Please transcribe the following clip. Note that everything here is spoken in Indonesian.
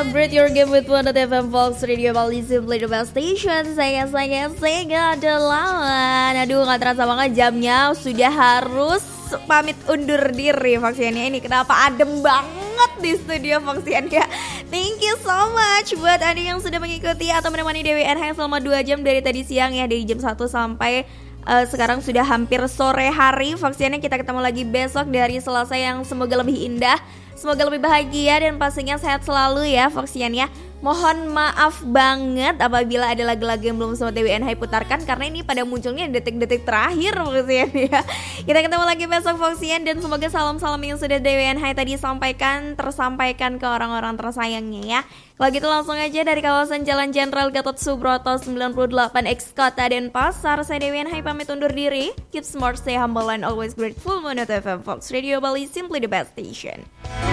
upgrade your game with One FM Fox Radio Bali, simply the best station. Saya gak ada lawan. Aduh, gak terasa banget jamnya sudah harus pamit undur diri Foxiania ini. Kenapa adem banget di studio Foxiania. Thank you so much buat Anda yang sudah mengikuti atau menemani DWNH selama 2 jam dari tadi siang ya, dari jam 1 sampai sekarang sudah hampir sore hari. Foxiania, kita ketemu lagi besok dari Selasa yang semoga lebih indah, semoga lebih bahagia dan pastinya sehat selalu ya Foxiania. Mohon maaf banget apabila ada lagu-lagu yang belum sempat DWNH putarkan, karena ini pada munculnya detik-detik terakhir Foxiania. Kita ketemu lagi besok Foxian, dan semoga salam-salam yang sudah DWNH tadi tersampaikan ke orang-orang tersayangnya ya. Kalau gitu langsung aja dari kawasan Jalan Jenderal Gatot Subroto 98X Kota Denpasar, saya DWNH pamit undur diri. Keep smart, stay humble and always grateful. Mono FM Fox Radio Bali, simply the best station.